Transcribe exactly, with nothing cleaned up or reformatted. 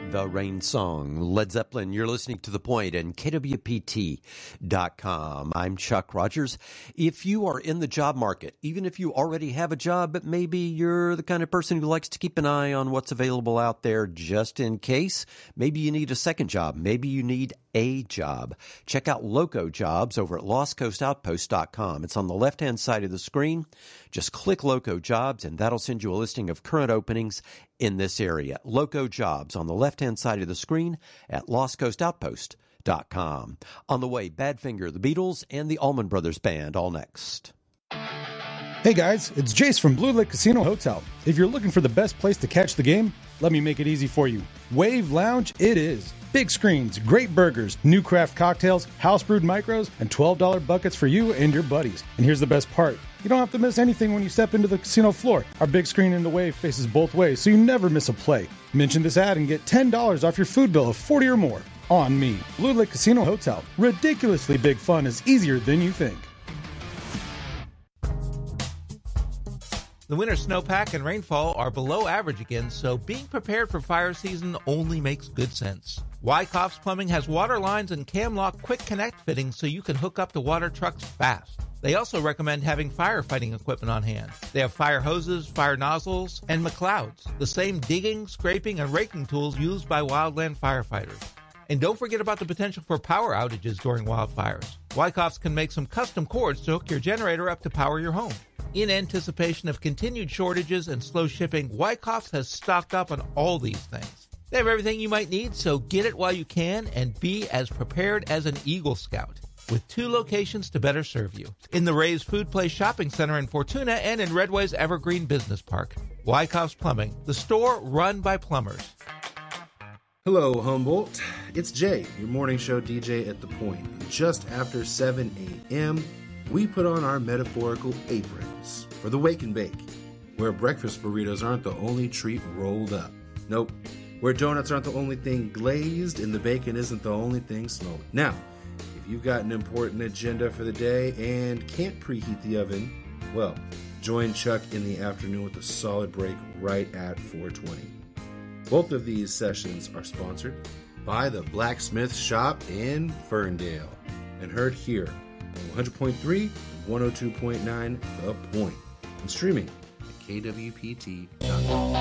The Rain Song, Led Zeppelin. You're listening to The Point and K W P T dot com. I'm Chuck Rogers. If you are in the job market, even if you already have a job, but maybe you're the kind of person who likes to keep an eye on what's available out there just in case, maybe you need a second job, maybe you need a job. Check out Loco Jobs over at Lost Coast Outpost dot com. It's on the left-hand side of the screen. Just click Loco Jobs, and that'll send you a listing of current openings in this area. Loco Jobs on the left-hand side of the screen at Lost Coast Outpost dot com. On the way, Badfinger, the Beatles, and the Allman Brothers Band, all next. Hey guys, it's Jace from Blue Lake Casino Hotel. If you're looking for the best place to catch the game, let me make it easy for you. Wave Lounge it is. Big screens, great burgers, new craft cocktails, house brewed micros, and twelve dollars buckets for you and your buddies. And here's the best part. You don't have to miss anything when you step into the casino floor. Our big screen in the Wave faces both ways, so you never miss a play. Mention this ad and get ten dollars off your food bill of forty dollars or more. On me. Blue Lake Casino Hotel. Ridiculously big fun is easier than you think. The winter snowpack and rainfall are below average again, so being prepared for fire season only makes good sense. Wyckoff's Plumbing has water lines and Camlock Quick Connect fittings so you can hook up to water trucks fast. They also recommend having firefighting equipment on hand. They have fire hoses, fire nozzles, and McLeods, the same digging, scraping, and raking tools used by wildland firefighters. And don't forget about the potential for power outages during wildfires. Wyckoff's can make some custom cords to hook your generator up to power your home. In anticipation of continued shortages and slow shipping, Wyckoff's has stocked up on all these things. They have everything you might need, so get it while you can and be as prepared as an Eagle Scout. With two locations to better serve you. In the Ray's Food Place Shopping Center in Fortuna and in Redway's Evergreen Business Park. Wyckoff's Plumbing, the store run by plumbers. Hello, Humboldt. It's Jay, your morning show D J at The Point. Just after seven a.m., we put on our metaphorical aprons for the Wake and Bake, where breakfast burritos aren't the only treat rolled up. Nope. Where donuts aren't the only thing glazed and the bacon isn't the only thing smoked. Now, if you've got an important agenda for the day and can't preheat the oven, well, join Chuck in the afternoon with a solid break right at four twenty. Both of these sessions are sponsored by the Blacksmith Shop in Ferndale and heard here on one hundred point three and one oh two point nine The Point and streaming at K W P T dot com.